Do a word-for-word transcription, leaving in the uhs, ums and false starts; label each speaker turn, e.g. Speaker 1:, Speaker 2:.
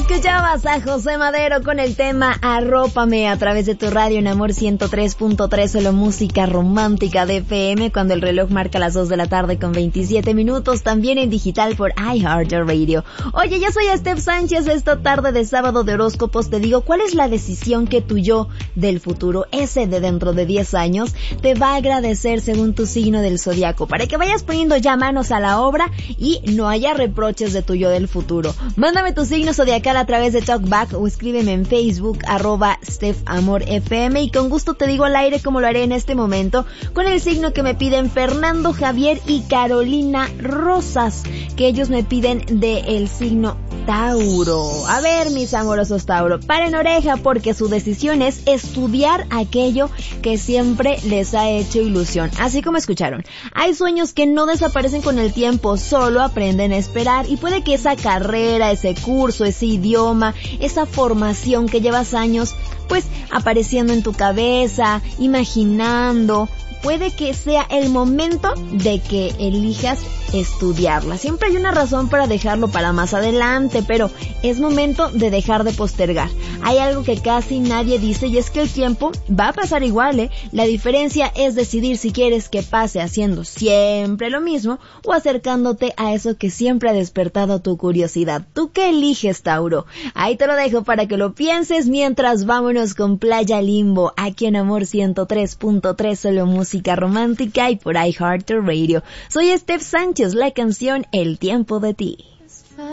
Speaker 1: Escuchabas a José Madero con el tema Arrópame a través de tu radio en Amor ciento tres punto tres, solo música romántica de F M, cuando el reloj marca las dos de la tarde con veintisiete minutos, también en digital por iHeartRadio. Oye, yo soy Steph Sánchez. Esta tarde de sábado de horóscopos te digo cuál es la decisión que tu yo del futuro, ese de dentro de diez años, te va a agradecer según tu signo del zodiaco, para que vayas poniendo ya manos a la obra y no haya reproches de tu yo del futuro. Mándame tu signo zodiacal a través de TalkBack o escríbeme en Facebook, arroba StephAmorFM, y con gusto te digo al aire como lo haré en este momento con el signo que me piden Fernando Javier y Carolina Rosas, que ellos me piden del signo Tauro. A ver, mis amorosos Tauro, paren oreja porque su decisión es estudiar aquello que siempre les ha hecho ilusión. Así como escucharon, hay sueños que no desaparecen con el tiempo, solo aprenden a esperar, y puede que esa carrera, ese curso, ese idioma, esa formación que llevas años pues apareciendo en tu cabeza, imaginando, puede que sea el momento de que elijas estudiarla. Siempre hay una razón para dejarlo para más adelante, pero es momento de dejar de postergar. Hay algo que casi nadie dice y es que el tiempo va a pasar igual, ¿eh? La diferencia es decidir si quieres que pase haciendo siempre lo mismo o acercándote a eso que siempre ha despertado tu curiosidad. ¿Tú qué eliges, Tauro? Ahí te lo dejo para que lo pienses mientras vámonos con Playa Limbo, aquí en Amor ciento tres punto tres, solo música romántica y por iHeartRadio. Soy Steph Sánchez, la canción El tiempo de ti.